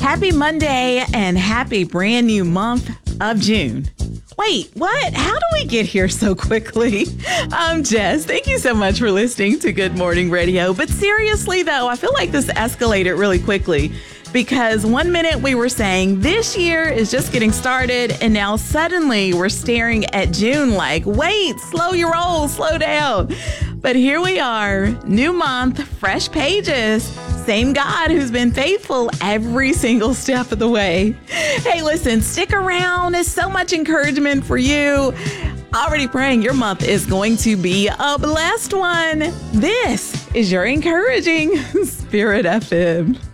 Happy Monday and happy brand new month of June. Wait, what? How do we get here so quickly? I'm Jess. Thank you so much for listening to Good Morning Radio. But seriously, though, I feel like this escalated really quickly because 1 minute we were saying this year is just getting started, and now suddenly we're staring at June like, wait, slow your roll, slow down. But here we are, new month, fresh pages. Same God who's been faithful every single step of the way. Hey, listen, stick around. There's so much encouragement for you. Already praying your month is going to be a blessed one. This is your encouraging Spirit FM.